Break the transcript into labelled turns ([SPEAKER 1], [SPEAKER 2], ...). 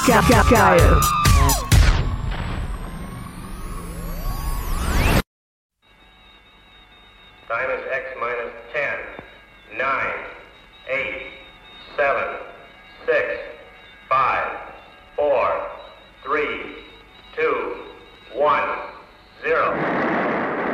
[SPEAKER 1] Geil.
[SPEAKER 2] Time is X minus 10, 9, 8, 7, 6,